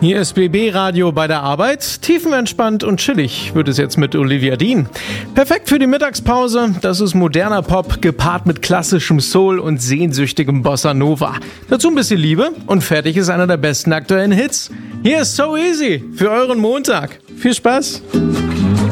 Hier ist BB Radio bei der Arbeit. Tiefenentspannt und chillig wird es jetzt mit Olivia Dean. Perfekt für die Mittagspause. Das ist moderner Pop, gepaart mit klassischem Soul und sehnsüchtigem Bossa Nova. Dazu ein bisschen Liebe und fertig ist einer der besten aktuellen Hits. Hier ist So Easy für euren Montag. Viel Spaß!